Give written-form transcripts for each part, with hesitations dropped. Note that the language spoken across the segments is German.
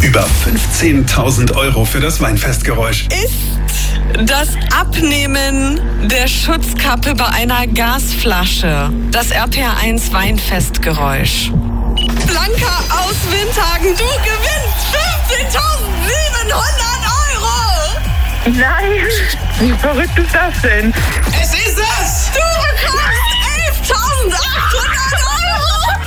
Über 15.000 € für das Weinfestgeräusch. Ist das Abnehmen der Schutzkappe bei einer Gasflasche das RPR1 Weinfestgeräusch? Blanca aus Windhagen, du gewinnst 15.700 €! Nein, wie verrückt ist das denn? Es ist es! Du bekommst 11.800 €!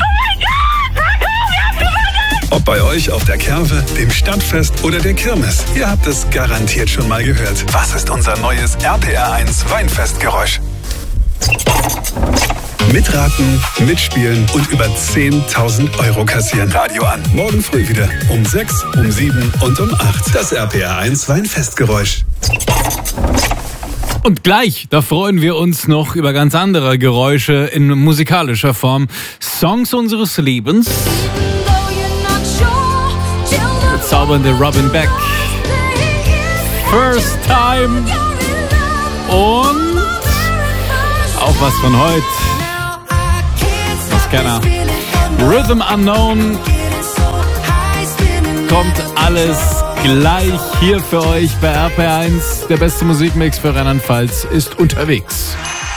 Ob bei euch auf der Kerwe, dem Stadtfest oder der Kirmes, ihr habt es garantiert schon mal gehört. Was ist unser neues RPR1 Weinfestgeräusch? Mitraten, mitspielen und über 10.000 € kassieren. Radio an. Morgen früh wieder. Um 6, um 7 und um 8. Das RPR1 Weinfestgeräusch. Und gleich, da freuen wir uns noch über ganz andere Geräusche in musikalischer Form. Songs unseres Lebens. Bezaubernde Robin Beck. First Time. Und auch was von heute. Kenner. Rhythm Unknown. Kommt alles gleich hier für euch bei RPR1. Der beste Musikmix für Rheinland-Pfalz ist unterwegs.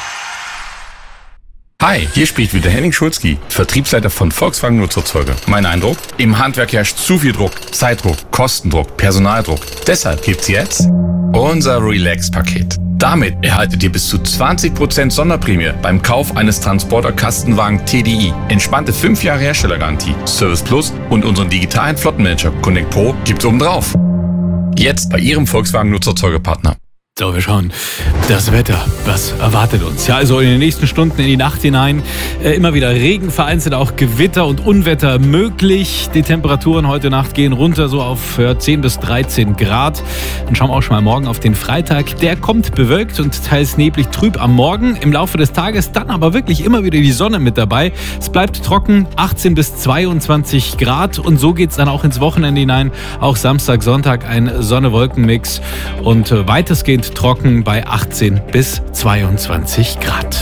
Hi, hier spricht wieder Henning Schulzki, Vertriebsleiter von Volkswagen Nutzerzeuger. Mein Eindruck? Im Handwerk herrscht zu viel Druck, Zeitdruck, Kostendruck, Personaldruck. Deshalb gibt's jetzt unser Relax-Paket. Damit erhaltet ihr bis zu 20% Sonderprämie beim Kauf eines Transporter-Kastenwagen TDI. Entspannte 5 Jahre Herstellergarantie, Service Plus und unseren digitalen Flottenmanager Connect Pro gibt's obendrauf. Jetzt bei Ihrem Volkswagen Nutzerzeugerpartner. So, wir schauen. Das Wetter, was erwartet uns? Ja, also in den nächsten Stunden in die Nacht hinein immer wieder Regen, vereinzelt auch Gewitter und Unwetter möglich. Die Temperaturen heute Nacht gehen runter so auf 10 bis 13 Grad. Dann schauen wir auch schon mal morgen auf den Freitag. Der kommt bewölkt und teils neblig trüb am Morgen. Im Laufe des Tages dann aber wirklich immer wieder die Sonne mit dabei. Es bleibt trocken, 18 bis 22 Grad. Und so geht es dann auch ins Wochenende hinein. Auch Samstag, Sonntag ein Sonne-Wolken-Mix und weitestgehend trocken bei 18 bis 22 Grad.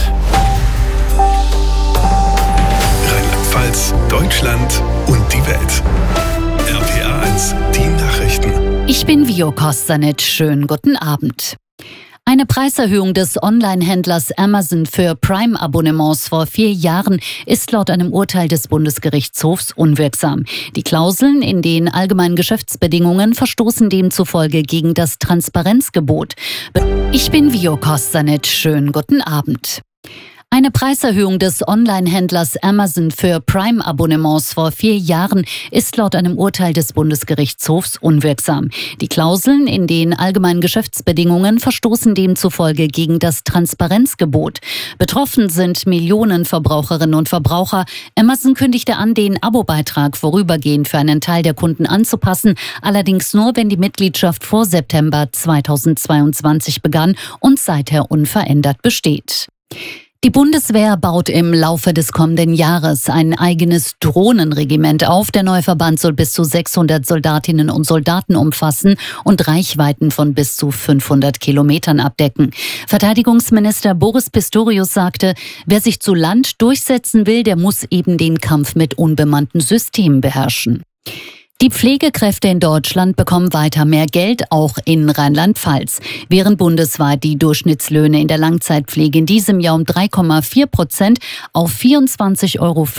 Rheinland-Pfalz, Deutschland und die Welt. RPR1, die Nachrichten. Ich bin Vio Kostanic. Schönen guten Abend. Eine Preiserhöhung des Online-Händlers Amazon für Prime-Abonnements vor 4 Jahren ist laut einem Urteil des Bundesgerichtshofs unwirksam. Die Klauseln in den allgemeinen Geschäftsbedingungen verstoßen demzufolge gegen das Transparenzgebot. Ich bin Vio Kostanic. Schönen guten Abend. Eine Preiserhöhung des Online-Händlers Amazon für Prime-Abonnements vor 4 Jahren ist laut einem Urteil des Bundesgerichtshofs unwirksam. Die Klauseln in den allgemeinen Geschäftsbedingungen verstoßen demzufolge gegen das Transparenzgebot. Betroffen sind Millionen Verbraucherinnen und Verbraucher. Amazon kündigte an, den Abobeitrag vorübergehend für einen Teil der Kunden anzupassen, allerdings nur, wenn die Mitgliedschaft vor September 2022 begann und seither unverändert besteht. Die Bundeswehr baut im Laufe des kommenden Jahres ein eigenes Drohnenregiment auf. Der neue Verband soll bis zu 600 Soldatinnen und Soldaten umfassen und Reichweiten von bis zu 500 Kilometern abdecken. Verteidigungsminister Boris Pistorius sagte, wer sich zu Land durchsetzen will, der muss eben den Kampf mit unbemannten Systemen beherrschen. Die Pflegekräfte in Deutschland bekommen weiter mehr Geld, auch in Rheinland-Pfalz. Während bundesweit die Durchschnittslöhne in der Langzeitpflege in diesem Jahr um 3,4% auf 24,50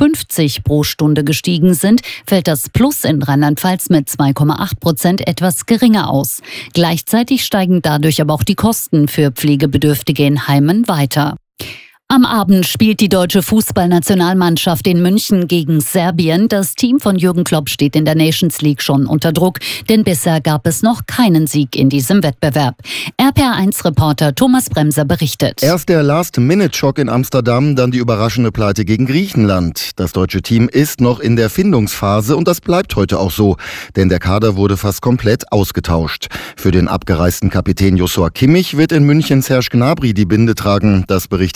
€ pro Stunde gestiegen sind, fällt das Plus in Rheinland-Pfalz mit 2,8% etwas geringer aus. Gleichzeitig steigen dadurch aber auch die Kosten für Pflegebedürftige in Heimen weiter. Am Abend spielt die deutsche Fußballnationalmannschaft in München gegen Serbien. Das Team von Jürgen Klopp steht in der Nations League schon unter Druck, denn bisher gab es noch keinen Sieg in diesem Wettbewerb. RPR1-Reporter Thomas Bremser berichtet. Erst der Last-Minute-Schock in Amsterdam, dann die überraschende Pleite gegen Griechenland. Das deutsche Team ist noch in der Findungsphase und das bleibt heute auch so, denn der Kader wurde fast komplett ausgetauscht. Für den abgereisten Kapitän Joshua Kimmich wird in München Serge Gnabry die Binde tragen, das berichtet die Bild.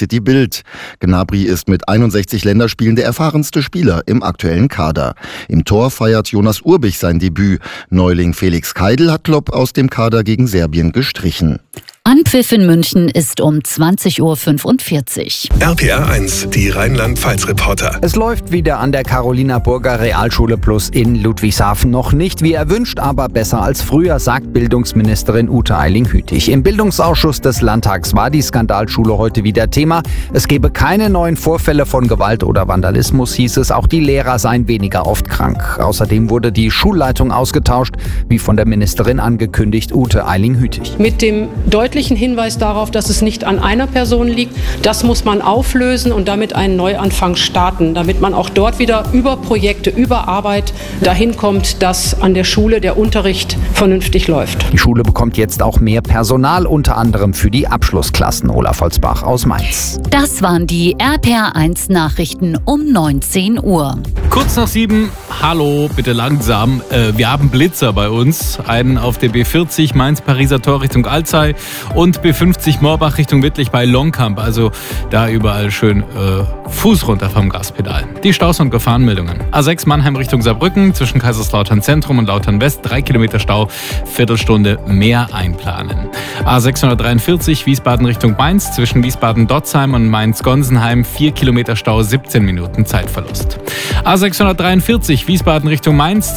Welt. Gnabry ist mit 61 Länderspielen der erfahrenste Spieler im aktuellen Kader. Im Tor feiert Jonas Urbich sein Debüt. Neuling Felix Keidl hat Klopp aus dem Kader gegen Serbien gestrichen. Anpfiff in München ist um 20:45 Uhr. RPR 1, die Rheinland-Pfalz-Reporter. Es läuft wieder an der Carolina-Burger Realschule Plus in Ludwigshafen. Noch nicht wie erwünscht, aber besser als früher, sagt Bildungsministerin Ute Eiling-Hütig. Im Bildungsausschuss des Landtags war die Skandalschule heute wieder Thema. Es gebe keine neuen Vorfälle von Gewalt oder Vandalismus, hieß es. Auch die Lehrer seien weniger oft krank. Außerdem wurde die Schulleitung ausgetauscht, wie von der Ministerin angekündigt, Ute Eiling-Hütig. Mit dem deutlichen Hinweis darauf, dass es nicht an einer Person liegt. Das muss man auflösen und damit einen Neuanfang starten, damit man auch dort wieder über Projekte, über Arbeit dahin kommt, dass an der Schule der Unterricht vernünftig läuft. Die Schule bekommt jetzt auch mehr Personal, unter anderem für die Abschlussklassen. Olaf Holzbach aus Mainz. Das waren die RPR 1 Nachrichten um 19 Uhr. Kurz nach 7, hallo, bitte langsam. Wir haben Blitzer bei uns. Einen auf der B40 Mainz-Pariser Tor Richtung Alzey und B50 Moorbach Richtung Wittlich bei Longkamp. Also da überall schön Fuß runter vom Gaspedal. Die Staus- und Gefahrenmeldungen. A6 Mannheim Richtung Saarbrücken zwischen Kaiserslautern Zentrum und Lautern West 3 Kilometer Stau, Viertelstunde mehr einplanen. A643 Wiesbaden Richtung Mainz zwischen Wiesbaden-Dotzheim und Mainz-Gonsenheim 4 Kilometer Stau, 17 Minuten Zeitverlust. A643 Wiesbaden Richtung Mainz